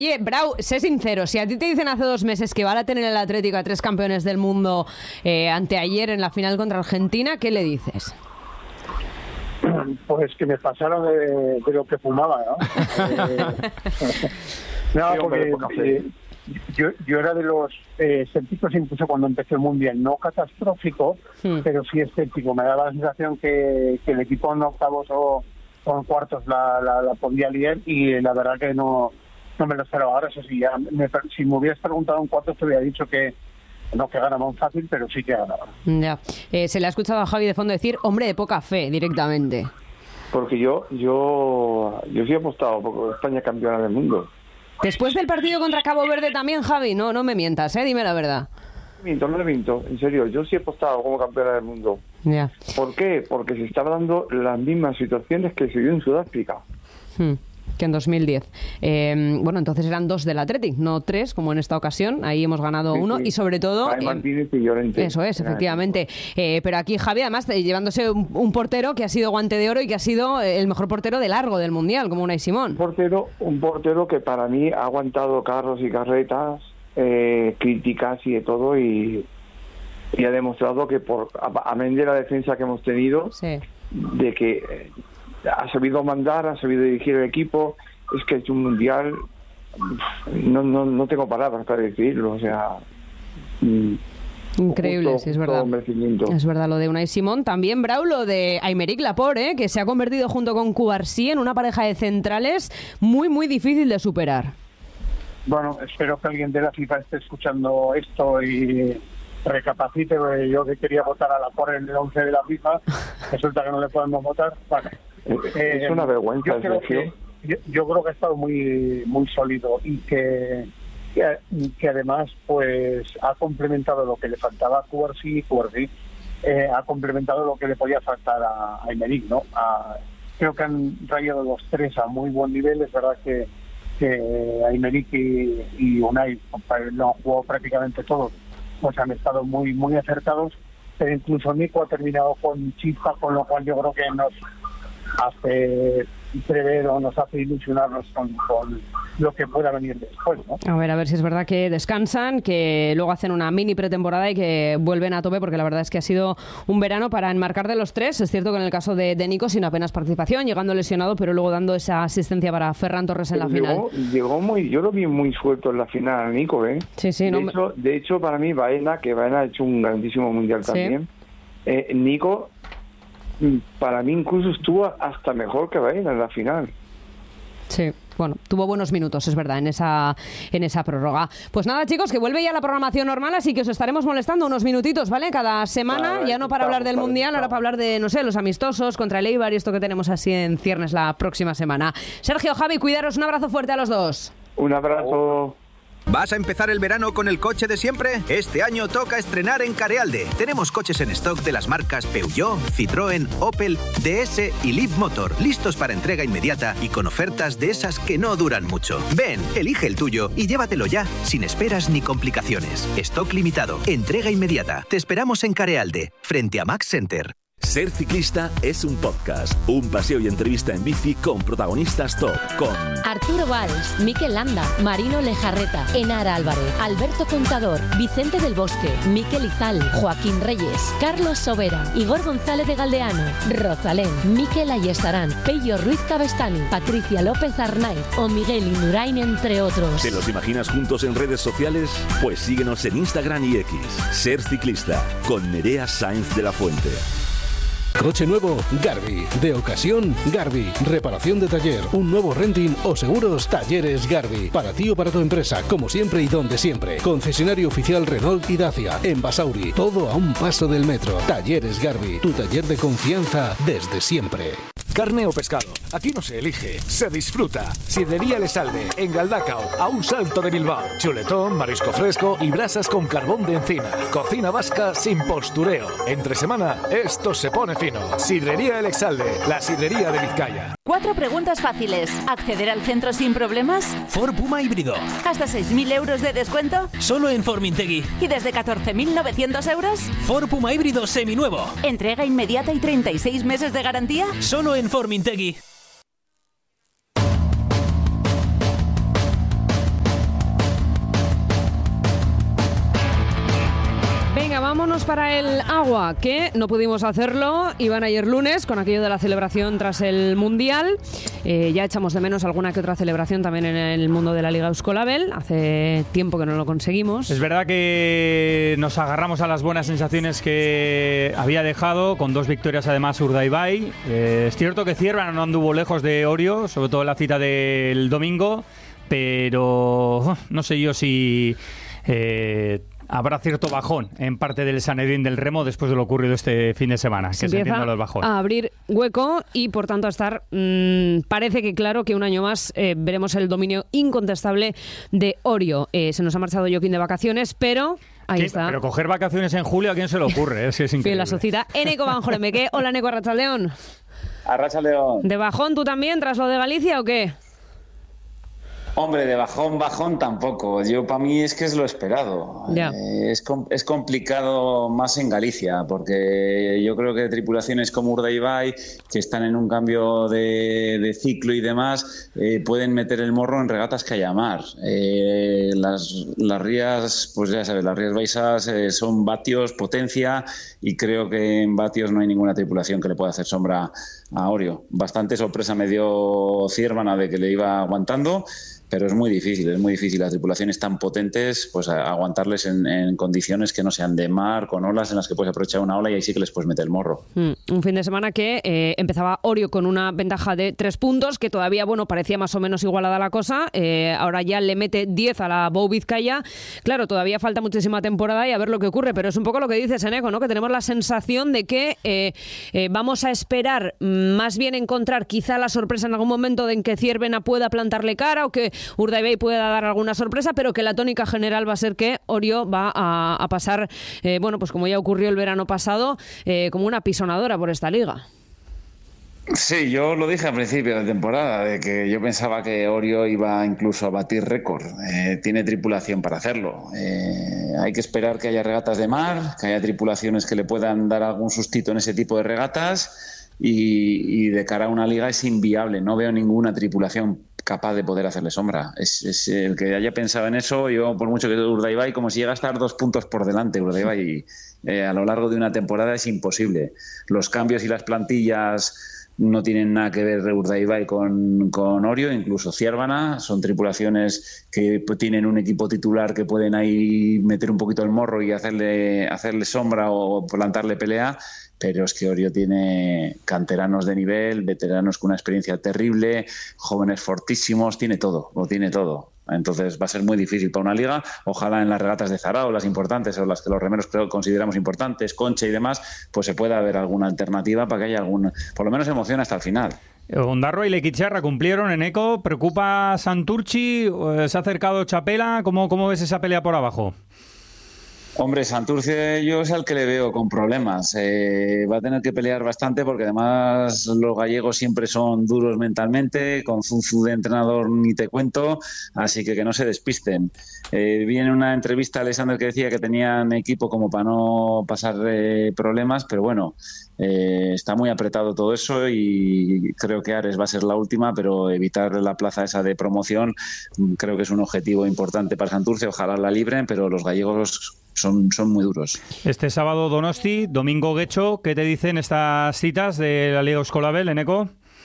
Oye, Brau, sé sincero, si a ti te dicen hace 2 meses que van a tener el Atlético a 3 campeones del mundo anteayer en la final contra Argentina, ¿qué le dices? Pues que me pasaron de lo que fumaba, ¿no? No, porque yo era de los escépticos incluso cuando empecé el Mundial, no catastrófico, pero sí escéptico. Me daba la sensación que el equipo en octavos o en cuartos la podía liar y la verdad que no me lo esperaba. Ahora eso sí, si me hubieras preguntado en cuartos te hubiera dicho que no que ganaba fácil, pero sí que ganaba. Ya. Se le ha escuchado a Javi de fondo decir hombre de poca fe directamente. Porque yo sí he apostado por España campeona del mundo. Después del partido contra Cabo Verde también, Javi, no me mientas, dime la verdad. No le miento, en serio, yo sí he apostado como campeona del mundo. Ya. ¿Por qué? Porque se están dando las mismas situaciones que se dio en Sudáfrica. Que en 2010. Bueno, entonces eran 2 del Athletic, no 3, como en esta ocasión. Ahí hemos ganado 1 y sobre todo... Martínez y Llorente. Eso es, efectivamente. Pero aquí Javi, además, llevándose un portero que ha sido guante de oro y que ha sido el mejor portero de largo del Mundial, como Unai Simón. Un portero que para mí ha aguantado carros y carretas, críticas y de todo, y ha demostrado que amén de la defensa que hemos tenido, sí, de que... ha sabido mandar, ha sabido dirigir el equipo. Es que ha hecho un mundial, no tengo palabras para decirlo, o sea, increíble, sí, es verdad. Es verdad lo de Unai Simón. También, Brau, lo de Aymeric Laporte, que se ha convertido junto con Cubarsí en una pareja de centrales muy, muy difícil de superar. Bueno, espero que alguien de la FIFA esté escuchando esto y recapacite, porque yo que quería votar a Laporte en el 11 de la FIFA, resulta que no le podemos votar. Vale. Es una vergüenza. Yo creo que ha estado muy muy sólido y que además pues ha complementado lo que le faltaba a Cubarsí ha complementado lo que le podía faltar a Aymeric, ¿no? Creo que han rayado los 3 a muy buen nivel. Es verdad que Aymeric y Unai lo han jugado prácticamente todos, pues han estado muy muy acertados, pero incluso Nico ha terminado con chispa, con lo cual yo creo que nos hace prever o nos hace ilusionarnos con lo que pueda venir después, ¿no? A ver si es verdad que descansan, que luego hacen una mini pretemporada y que vuelven a tope, porque la verdad es que ha sido un verano para enmarcar de los 3. Es cierto que en el caso de Nico, sin apenas participación, llegando lesionado, pero luego dando esa asistencia para Ferran Torres en la final. Yo lo vi muy suelto en la final, Nico, ¿eh? Sí, de hecho, para mí, Baena ha hecho un grandísimo mundial también. Nico, para mí incluso estuvo hasta mejor que Baena en la final. Sí, bueno, tuvo buenos minutos, es verdad, en esa prórroga. Pues nada, chicos, que vuelve ya la programación normal, así que os estaremos molestando unos minutitos, ¿vale? Cada semana, ya no para hablar del Mundial, ahora para hablar de, no sé, los amistosos contra el Eibar y esto que tenemos así en ciernes la próxima semana. Sergio, Javi, cuidaros, un abrazo fuerte a los dos. Un abrazo. ¿Vas a empezar el verano con el coche de siempre? Este año toca estrenar en Carealde. Tenemos coches en stock de las marcas Peugeot, Citroën, Opel, DS y Leapmotor, listos para entrega inmediata y con ofertas de esas que no duran mucho. Ven, elige el tuyo y llévatelo ya, sin esperas ni complicaciones. Stock limitado, entrega inmediata. Te esperamos en Carealde, frente a Max Center. Ser ciclista es un podcast, un paseo y entrevista en bici con protagonistas top, con Arturo Valls, Mikel Landa, Marino Lejarreta, Enara Álvarez, Alberto Contador, Vicente del Bosque, Mikel Izal, Joaquín Reyes, Carlos Sobera, Igor González de Galdeano, Rosalén, Mikel Ayestarán, Pello Ruiz Cabestani, Patricia López Arnaiz o Miguel Indurain, entre otros. ¿Te los imaginas juntos en redes sociales? Pues síguenos en Instagram y X. Ser ciclista con Nerea Sáenz de la Fuente. Coche nuevo, Garbi. De ocasión, Garbi. Reparación de taller, un nuevo renting o seguros, Talleres Garbi. Para ti o para tu empresa, como siempre y donde siempre. Concesionario oficial Renault y Dacia. En Basauri, todo a un paso del metro. Talleres Garbi, tu taller de confianza desde siempre. Carne o pescado, aquí no se elige, se disfruta. Sidrería El Esalde, en Galdacao, a un salto de Bilbao. Chuletón, marisco fresco y brasas con carbón de encina. Cocina vasca sin postureo. Entre semana, esto se pone fino. Sidrería El Exalde, la sidrería de Vizcaya. 4 preguntas fáciles. ¿Acceder al centro sin problemas? Ford Puma híbrido. ¿Hasta 6.000 euros de descuento? Solo en Formintegui. ¿Y desde 14.900 euros? Ford Puma híbrido seminuevo. ¿Entrega inmediata y 36 meses de garantía? Solo en Formintegui. vámonos para el agua, que no pudimos hacerlo. Iban ayer lunes con aquello de la celebración tras el Mundial. Ya echamos de menos alguna que otra celebración también en el mundo de la Liga Euskolabel. Hace tiempo que no lo conseguimos. Es verdad que nos agarramos a las buenas sensaciones que había dejado, con 2 victorias además Urdaibai. Es cierto que Ciervana no anduvo lejos de Orio, sobre todo en la cita del domingo, pero no sé yo si habrá cierto bajón en parte del Sanedrín del Remo después de lo ocurrido este fin de semana, que se entiende los bajones. A abrir hueco y por tanto a estar, parece que claro que un año más veremos el dominio incontestable de Orio. Se nos ha marchado Joaquín de vacaciones, pero ahí está. Pero coger vacaciones en julio, ¿a quién se le ocurre? Es que es increíble. La sociedad. Eneco Banjolemeque. Hola, Eneco, Arratsaldeon. Arratsaldeon. ¿De bajón tú también tras lo de Galicia o qué? Hombre, de bajón tampoco. Para mí es que es lo esperado. Es complicado más en Galicia, porque yo creo que tripulaciones como Urdaibai, que están en un cambio de ciclo y demás, pueden meter el morro en regatas que haya mar. Las rías, pues ya sabes, las rías baixas son vatios, potencia, y creo que en vatios no hay ninguna tripulación que le pueda hacer sombra a Orio. Bastante sorpresa me dio Ciervana de que le iba aguantando, pero es muy difícil las tripulaciones tan potentes, pues aguantarles en condiciones que no sean de mar, con olas en las que puedes aprovechar una ola y ahí sí que les puedes meter el morro. Un fin de semana que empezaba Orio con una ventaja de 3 puntos, que todavía, bueno, parecía más o menos igualada la cosa. Ahora ya le mete 10 a la Bou Vizcaya. Claro, todavía falta muchísima temporada y a ver lo que ocurre, pero es un poco lo que dices, Eneco, ¿no? Que tenemos la sensación de que vamos a esperar más bien encontrar quizá la sorpresa en algún momento de en que Ciervena pueda plantarle cara o que Urdaibai pueda dar alguna sorpresa, pero que la tónica general va a ser que Orio va a pasar, bueno, pues como ya ocurrió el verano pasado, como una pisonadora por esta liga. Sí, yo lo dije al principio de temporada, de que yo pensaba que Orio iba incluso a batir récord. Tiene tripulación para hacerlo. Hay que esperar que haya regatas de mar, que haya tripulaciones que le puedan dar algún sustito en ese tipo de regatas, y de cara a una liga es inviable. No veo ninguna tripulación capaz de poder hacerle sombra. Es el que haya pensado en eso, yo por mucho que Urdaibai, como si llega a estar 2 puntos por delante, Urdaibai a lo largo de una temporada es imposible. Los cambios y las plantillas no tienen nada que ver Urdaibai con Orio, incluso Ciervana, son tripulaciones que tienen un equipo titular que pueden ahí meter un poquito el morro y hacerle sombra o plantarle pelea. Pero es que Orio tiene canteranos de nivel, veteranos con una experiencia terrible, jóvenes fortísimos, tiene todo. Entonces va a ser muy difícil para una liga. Ojalá en las regatas de Zarao, las importantes, o las que los remeros consideramos importantes, Concha y demás, pues se pueda ver alguna alternativa para que haya por lo menos emoción hasta el final. Ondarroa y Lequicharra cumplieron en Eco. ¿Preocupa Santurchi? ¿Se ha acercado Chapela? ¿Cómo ves esa pelea por abajo? Hombre, Santurce yo es al que le veo con problemas. Va a tener que pelear bastante porque además los gallegos siempre son duros mentalmente, con Zunzu de entrenador ni te cuento, así que no se despisten. Vi en una entrevista a Alexander que decía que tenían equipo como para no pasar problemas, pero bueno, está muy apretado todo eso y creo que Ares va a ser la última, pero evitar la plaza esa de promoción creo que es un objetivo importante para Santurce. Ojalá la libren, pero los gallegos son muy duros. Este sábado Donosti, domingo Guecho. ¿Qué te dicen estas citas de la Liga Euskolabel, Eneco?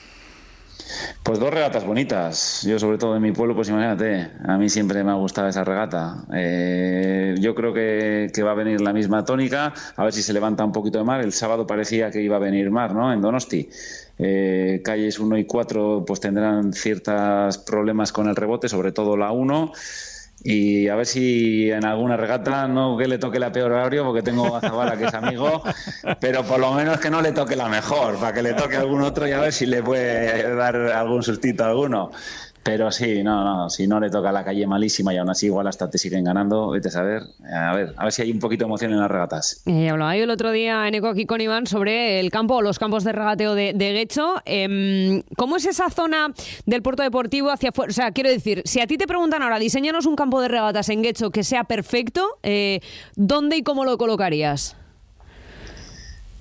Pues 2 regatas bonitas. Yo, sobre todo en mi pueblo, pues imagínate, a mí siempre me ha gustado esa regata. Yo creo que va a venir la misma tónica, a ver si se levanta un poquito de mar. El sábado parecía que iba a venir mar, ¿no?, en Donosti. Calles 1 y 4 pues tendrán ciertos problemas con el rebote, sobre todo la 1. Y a ver si en alguna regata, no que le toque la peor a Orio, porque tengo a Zabala que es amigo, pero por lo menos que no le toque la mejor, para que le toque a algún otro y a ver si le puede dar algún sustito a alguno. Pero sí, si no le toca la calle malísima y aún así igual hasta te siguen ganando, vete a saber. A ver si hay un poquito de emoción en las regatas. Hablaba yo el otro día, Eneco, aquí con Iván, sobre el campo o los campos de regateo de Guecho. ¿Cómo es esa zona del puerto deportivo hacia afuera? O sea, quiero decir, si a ti te preguntan ahora, diseñanos un campo de regatas en Guecho que sea perfecto, ¿dónde y cómo lo colocarías?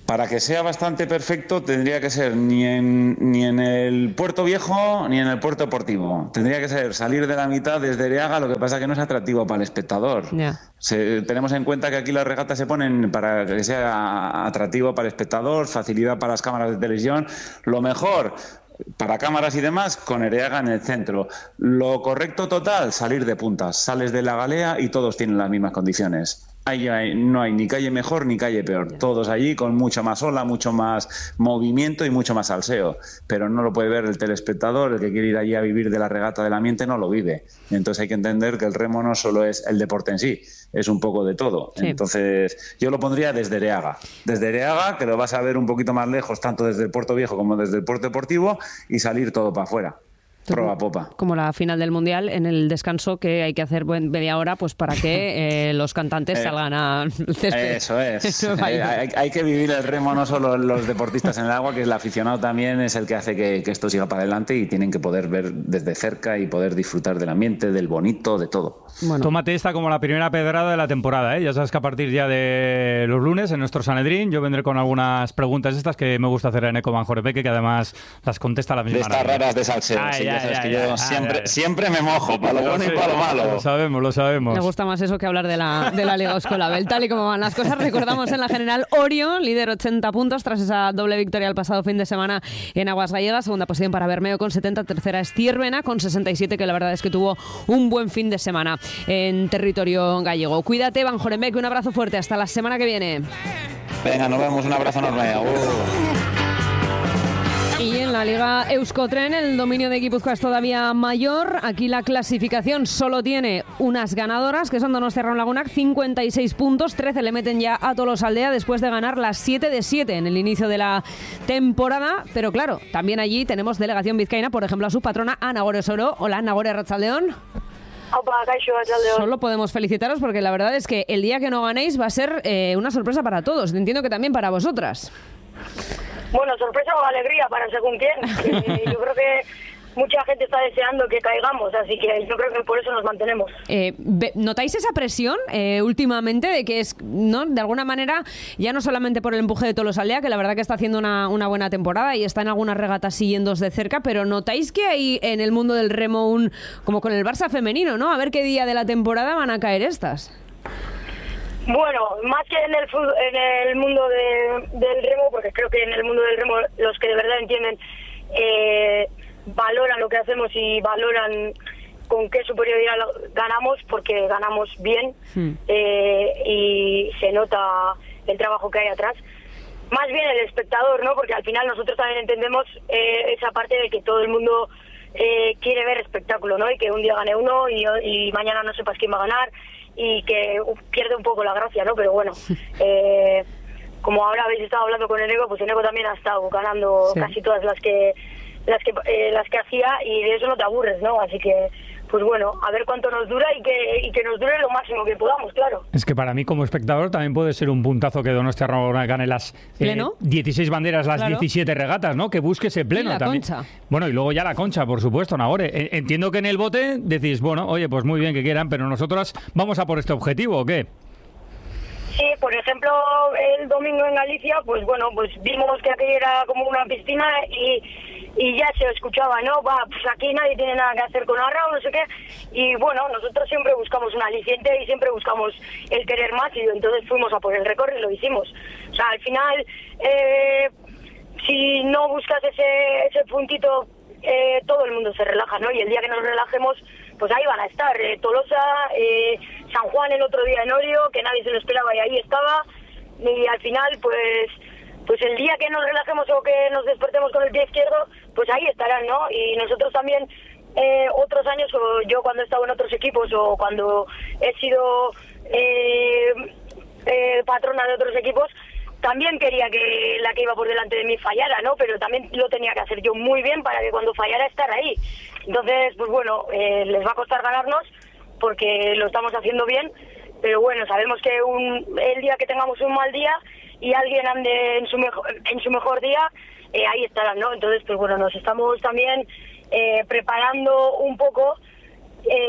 Para que sea bastante perfecto tendría que ser ni en el Puerto Viejo ni en el Puerto Deportivo. Tendría que ser salir de la mitad desde Ereaga, lo que pasa que no es atractivo para el espectador. Yeah. Tenemos en cuenta que aquí las regatas se ponen para que sea atractivo para el espectador, facilidad para las cámaras de televisión. Lo mejor para cámaras y demás, con Ereaga en el centro. Lo correcto total, salir de puntas. Sales de la galea y todos tienen las mismas condiciones. No hay ni calle mejor ni calle peor. Todos allí con mucha más ola, mucho más movimiento y mucho más salseo. Pero no lo puede ver el telespectador, el que quiere ir allí a vivir de la regata del ambiente no lo vive. Entonces hay que entender que el remo no solo es el deporte en sí, es un poco de todo. Sí. Entonces yo lo pondría desde Ereaga. Desde Ereaga, que lo vas a ver un poquito más lejos, tanto desde el Puerto Viejo como desde el Puerto Deportivo, y salir todo para afuera. Proa popa. Como la final del Mundial, en el descanso que hay que hacer media hora pues para que los cantantes salgan al césped. Eso es. Hay que vivir el remo, no solo los deportistas en el agua, que el aficionado también es el que hace que esto siga para adelante y tienen que poder ver desde cerca y poder disfrutar del ambiente, del bonito, de todo. Bueno. Tómate esta como la primera pedrada de la temporada, ¿eh? Ya sabes que a partir ya de los lunes en nuestro Sanedrín yo vendré con algunas preguntas estas que me gusta hacer a Eneco Banjorepeque, que además las contesta a la misma manera. De estas raras de salseo. Yo siempre me mojo, para lo bueno y para lo malo. Lo sabemos. Me gusta más eso que hablar de la Liga Oscolabel. Tal y como van las cosas, recordamos en la general Orio, líder 80 puntos tras esa doble victoria el pasado fin de semana en Aguas Gallegas. Segunda posición para Bermeo con 70, tercera es Tiervena con 67, que la verdad es que tuvo un buen fin de semana en territorio gallego. Cuídate, Banjorepeque, un abrazo fuerte. Hasta la semana que viene. Venga, nos vemos. Un abrazo enorme. Y en la Liga Euskotren el dominio de Guipúzcoa es todavía mayor. Aquí la clasificación solo tiene unas ganadoras, que son Donostiarra Lagunac, 56 puntos, 13 le meten ya a Tolosaldea después de ganar las 7 de 7 en el inicio de la temporada. Pero claro, también allí tenemos delegación vizcaína, por ejemplo a su patrona Ana Goresoro. Hola, Ana Gore, Arratsaldeón. Solo podemos felicitaros porque la verdad es que el día que no ganéis va a ser una sorpresa para todos. Entiendo que también para vosotras. Bueno, sorpresa o alegría para según quién. Yo creo que mucha gente está deseando que caigamos, así que yo creo que por eso nos mantenemos. ¿Notáis esa presión últimamente de que es, no, de alguna manera, ya no solamente por el empuje de Tolosaldea, que la verdad que está haciendo una buena temporada y está en algunas regatas siguiéndoos de cerca, pero notáis que hay en el mundo del remo como con el Barça femenino, ¿no? A ver qué día de la temporada van a caer estas. Bueno, más que en el mundo del remo, porque creo que en el mundo del remo los que de verdad entienden valoran lo que hacemos y valoran con qué superioridad ganamos, porque ganamos bien y se nota el trabajo que hay atrás. Más bien el espectador, ¿no? Porque al final nosotros también entendemos esa parte de que todo el mundo quiere ver espectáculo, ¿no? Y que un día gane uno y mañana no sepas quién va a ganar, y que pierde un poco la gracia, ¿no? Pero bueno, como ahora habéis estado hablando con Eneco, pues Eneco también ha estado ganando casi todas las que hacía, y de eso no te aburres, ¿no? Así que, pues bueno, a ver cuánto nos dura y que nos dure lo máximo que podamos, claro. Es que para mí como espectador también puede ser un puntazo que Donostiarra gane las 16 banderas, las 17 regatas, ¿no? Que busque ese pleno. Y la también. Concha. Bueno, y luego ya la concha, por supuesto, Nagore. Entiendo que en el bote decís, bueno, oye, pues muy bien que quieran, pero nosotros vamos a por este objetivo, ¿o qué? Sí, por ejemplo, el domingo en Galicia, pues bueno, pues vimos que aquello era como una piscina y ya se escuchaba, ¿no? Pues aquí nadie tiene nada que hacer con Arra o no sé qué. Y bueno, nosotros siempre buscamos un aliciente y siempre buscamos el querer más, y entonces fuimos a por el récord y lo hicimos. O sea, al final, si no buscas ese puntito, todo el mundo se relaja, ¿no? Y el día que nos relajemos, pues ahí van a estar. Tolosa, San Juan el otro día en Orio, que nadie se lo esperaba y ahí estaba. Y al final, pues el día que nos relajemos o que nos despertemos con el pie izquierdo, pues ahí estarán, ¿no? Y nosotros también, otros años, o yo cuando he estado en otros equipos o cuando he sido patrona de otros equipos, también quería que la que iba por delante de mí fallara, ¿no? Pero también lo tenía que hacer yo muy bien para que cuando fallara estar ahí. Entonces, pues bueno, les va a costar ganarnos porque lo estamos haciendo bien, pero bueno, sabemos que el día que tengamos un mal día y alguien ande en su mejor día, ahí estarán, ¿no? Entonces, pues bueno, nos estamos también preparando un poco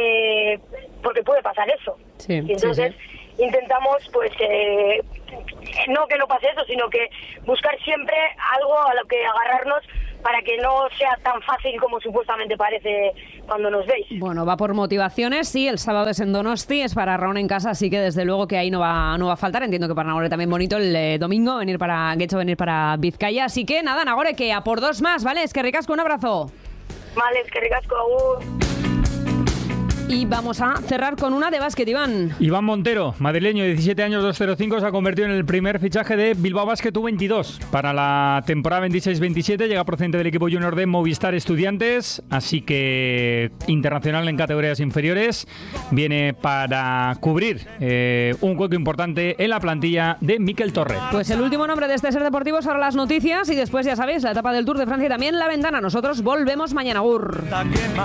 porque puede pasar eso. Sí, y entonces intentamos pues no que no pase eso, sino que buscar siempre algo a lo que agarrarnos para que no sea tan fácil como supuestamente parece cuando nos veis. Bueno, va por motivaciones, sí, el sábado es en Donosti, es para Raúl en casa, así que desde luego que ahí no va a faltar. Entiendo que para Nagore también bonito el domingo venir para Vizcaya, así que nada, Nagore, que a por 2 más, ¿vale? Es que ricasco, un abrazo. Vale, es que ricasco, agur. Y vamos a cerrar con una de básquet, Iván. Iván Montero, madrileño, 17 años, 205, se ha convertido en el primer fichaje de Bilbao Basket U22 para la temporada 26-27. Llega procedente del equipo junior de Movistar Estudiantes, así que internacional en categorías inferiores. Viene para cubrir un hueco importante en la plantilla de Mikel Torre. Pues el último nombre de este Ser Deportivo es ahora las noticias y después, ya sabéis, la etapa del Tour de Francia y también la ventana. Nosotros volvemos mañana. Agur.